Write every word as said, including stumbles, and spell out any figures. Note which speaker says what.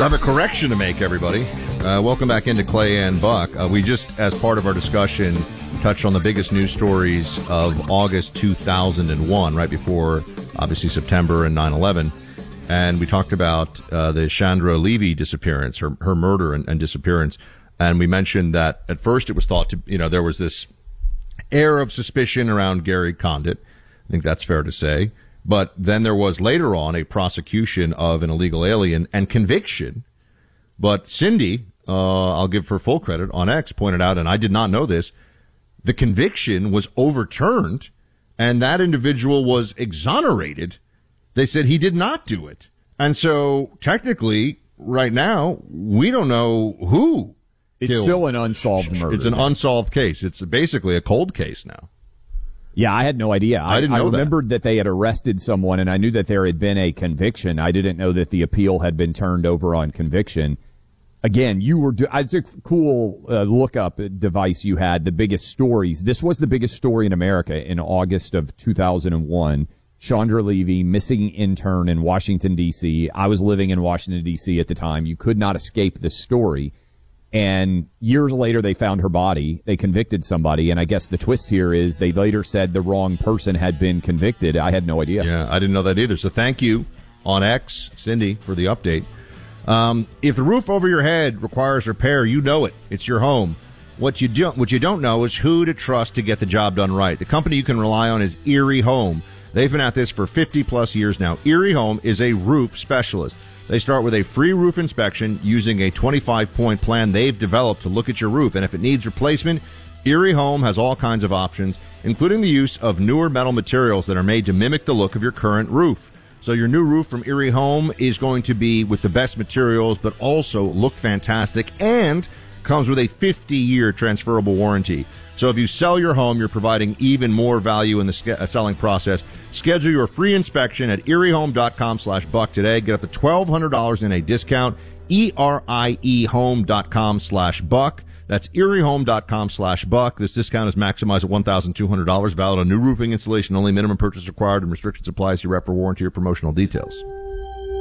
Speaker 1: I have a correction to make, everybody. Uh, welcome back into Clay and Buck. Uh, we just, as part of our discussion, touched on the biggest news stories of August two thousand one, right before, obviously, September and nine eleven. And we talked about uh, the Chandra Levy disappearance, her, her murder and, and disappearance. And we mentioned that at first it was thought to, you know, there was this air of suspicion around Gary Condit. I think that's fair to say. But then there was later on a prosecution of an illegal alien and conviction. But Cindy, uh, I'll give her full credit, on X pointed out, and I did not know this, the conviction was overturned and that individual was exonerated. They said he did not do it. And so technically, right now, we don't know who
Speaker 2: It's
Speaker 1: killed.
Speaker 2: still an unsolved murder.
Speaker 1: It's an unsolved case. It's basically a cold case now.
Speaker 2: Yeah, I had no idea. I,
Speaker 1: I didn't know
Speaker 2: I remembered
Speaker 1: that.
Speaker 2: that they had arrested someone, and I knew that there had been a conviction. I didn't know that the appeal had been turned over on conviction. Again, you were do- it's a cool uh, lookup device you had, the biggest stories. This was the biggest story in America in August of two thousand one. Chandra Levy, missing intern in Washington, D C. I was living in Washington, D C at the time. You could not escape this story. And years later, they found her body. They convicted somebody. And I guess the twist here is they later said the wrong person had been convicted. I had no idea.
Speaker 1: Yeah, I didn't know that either. So thank you on X, Cindy, for the update. Um, if the roof over your head requires repair, you know it. It's your home. What you don't, what you don't know is who to trust to get the job done right. The company you can rely on is Erie Home. They've been at this for fifty plus years now. Erie Home is a roof specialist. They start with a free roof inspection using a twenty-five point plan they've developed to look at your roof. And if it needs replacement, Erie Home has all kinds of options, including the use of newer metal materials that are made to mimic the look of your current roof. So your new roof from Erie Home is going to be with the best materials, but also look fantastic and comes with a fifty year transferable warranty. So if you sell your home, you're providing even more value in the ske- uh, selling process. Schedule your free inspection at eriehome.com slash buck today. Get up to twelve hundred dollars in a discount. E R I E home.com slash buck. That's eriehome.com slash buck. This discount is maximized at one thousand two hundred dollars. Valid on new roofing installation only. Minimum purchase required and restrictions apply. See rep for warranty or promotional details.